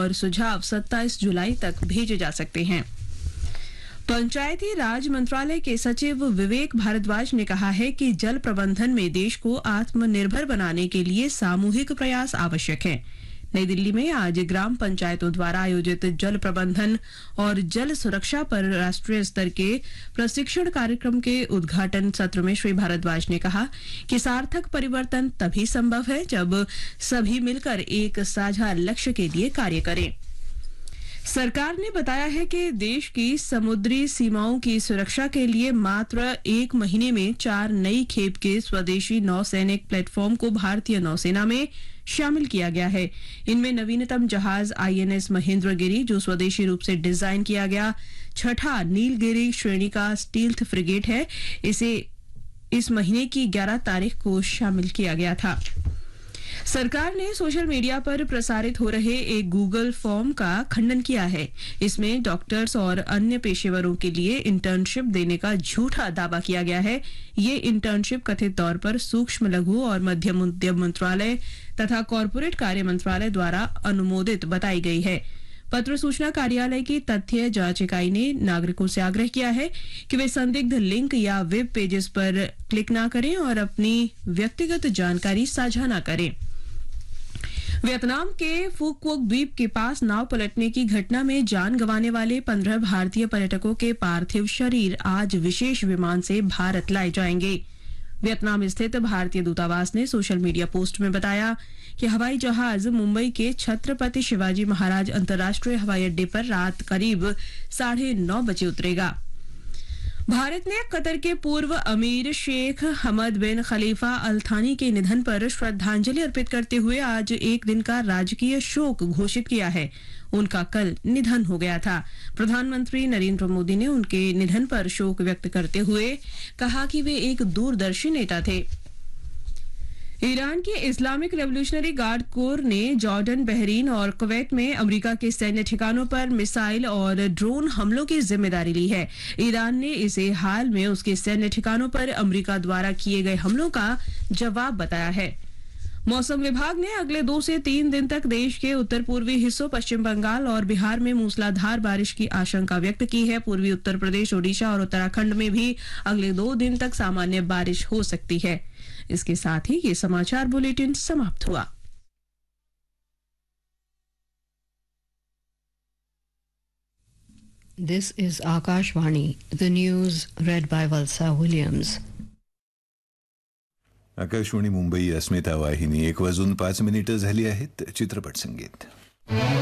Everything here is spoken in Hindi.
और सुझाव 27 जुलाई तक भेजे जा सकते हैं। पंचायती राज मंत्रालय के सचिव विवेक भारद्वाज ने कहा है कि जल प्रबंधन में देश को आत्मनिर्भर बनाने के लिए सामूहिक प्रयास आवश्यक है। नई दिल्ली में आज ग्राम पंचायतों द्वारा आयोजित जल प्रबंधन और जल सुरक्षा पर राष्ट्रीय स्तर के प्रशिक्षण कार्यक्रम के उद्घाटन सत्र में श्री भारद्वाज ने कहा कि सार्थक परिवर्तन तभी संभव है जब सभी मिलकर एक साझा लक्ष्य के लिए कार्य करें। सरकार ने बताया है कि देश की समुद्री सीमाओं की सुरक्षा के लिए मात्र 1 महीने में 4 नई खेप के स्वदेशी नौसैनिक प्लेटफॉर्म को भारतीय नौसेना में शामिल किया गया है। इनमें नवीनतम जहाज INS महेंद्रगिरी, जो स्वदेशी रूप से डिजाइन किया गया 6ठा नीलगिरी श्रेणी का स्टील्थ फ्रिगेट है। इसे इस महीने की 11 तारीख को शामिल किया गया था। सरकार ने सोशल मीडिया पर प्रसारित हो रहे एक गूगल फॉर्म का खंडन किया है। इसमें डॉक्टर्स और अन्य पेशेवरों के लिए इंटर्नशिप देने का झूठा दावा किया गया है। ये इंटर्नशिप कथित तौर पर सूक्ष्म लघु और मध्यम उद्यम मंत्रालय तथा कॉरपोरेट कार्य मंत्रालय द्वारा अनुमोदित बताई गई है। पत्र सूचना कार्यालय की तथ्य जांच इकाई ने नागरिकों से आग्रह किया है कि वे संदिग्ध लिंक या वेब पेजेस पर क्लिक न करें और अपनी व्यक्तिगत जानकारी साझा न करें। वियतनाम के फू क्वोक द्वीप के पास नाव पलटने की घटना में जान गंवाने वाले 15 भारतीय पर्यटकों के पार्थिव शरीर आज विशेष विमान से भारत लाए जाएंगे। वियतनाम स्थित भारतीय दूतावास ने सोशल मीडिया पोस्ट में बताया कि हवाई जहाज मुंबई के छत्रपति शिवाजी महाराज अंतर्राष्ट्रीय हवाई अड्डे पर रात करीब 9:30 बजे उतरेगा। भारत ने कतर के पूर्व अमीर शेख हमद बिन खलीफा अल थानी के निधन पर श्रद्धांजलि अर्पित करते हुए आज एक दिन का राजकीय शोक घोषित किया है। उनका कल निधन हो गया था। प्रधानमंत्री नरेंद्र मोदी ने उनके निधन पर शोक व्यक्त करते हुए कहा कि वे एक दूरदर्शी नेता थे। ईरान के इस्लामिक रेवोल्यूशनरी गार्ड कोर ने जॉर्डन, बहरीन और कुवैत में अमेरिका के सैन्य ठिकानों पर मिसाइल और ड्रोन हमलों की जिम्मेदारी ली है। ईरान ने इसे हाल में उसके सैन्य ठिकानों पर अमेरिका द्वारा किए गए हमलों का जवाब बताया है। मौसम विभाग ने अगले 2 से 3 दिन तक देश के उत्तर पूर्वी हिस्सों, पश्चिम बंगाल और बिहार में मूसलाधार बारिश की आशंका व्यक्त की है। पूर्वी उत्तर प्रदेश, ओडिशा और उत्तराखंड में भी अगले 2 दिन तक सामान्य बारिश हो सकती है। इसके साथ ही ये समाचार बुलेटिन समाप्त हुआ। This is Akashvani, the news read by Valsa Williams. Akashvani Mumbai अस्मिता वाहिनी 1:05 झाली आहेत. चित्रपट संगीत.